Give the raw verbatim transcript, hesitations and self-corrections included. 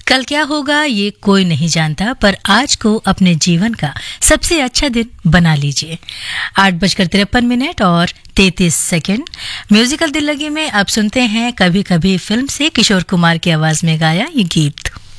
कल क्या होगा ये कोई नहीं जानता, पर आज को अपने जीवन का सबसे अच्छा दिन बना लीजिए। आठ बजकर तिरपन मिनट और तैतीस सेकंड। म्यूजिकल दिल लगी में अब सुनते हैं कभी कभी फिल्म से किशोर कुमार की आवाज में गाया ये गीत।